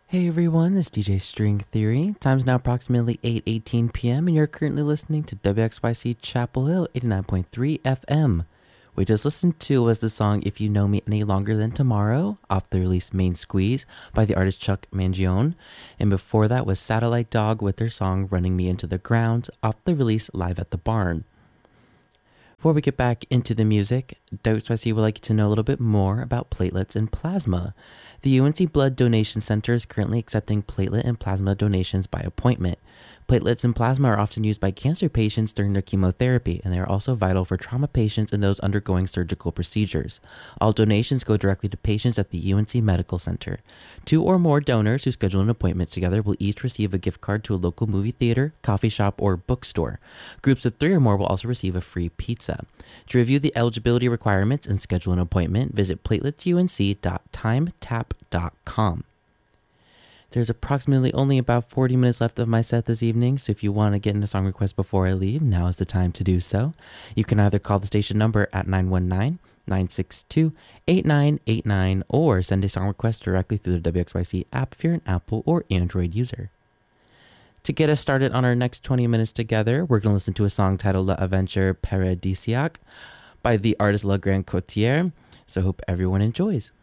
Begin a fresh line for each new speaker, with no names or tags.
Hey everyone, this is DJ String Theory. Time's now approximately 8:18 p.m. and you're currently listening to WXYC Chapel Hill 89.3 FM. We just listened to was the song If You Know Me Any Longer Than Tomorrow off the release Main Squeeze by the artist Chuck Mangione. And before that was Satellite Dog with their song Running Me Into the Ground off the release Live at the Barn. Before we get back into the music, WXYC would like you to know a little bit more about platelets and plasma. The UNC Blood Donation Center is currently accepting platelet and plasma donations by appointment. Platelets and plasma are often used by cancer patients during their chemotherapy, and they are also vital for trauma patients and those undergoing surgical procedures. All donations go directly to patients at the UNC Medical Center. 2 or more donors who schedule an appointment together will each receive a gift card to a local movie theater, coffee shop, or bookstore. Groups of 3 or more will also receive a free pizza. To review the eligibility requirements and schedule an appointment, visit plateletsunc.timetap.com. There's approximately only about 40 minutes left of my set this evening, so if you want to get in a song request before I leave, now is the time to do so. You can either call the station number at 919-962-8989 or send a song request directly through the WXYC app if you're an Apple or Android user. To get us started on our next 20 minutes together, we're going to listen to a song titled La Aventure Paradisiaque by the artist La Grande Cotière, so I hope everyone enjoys.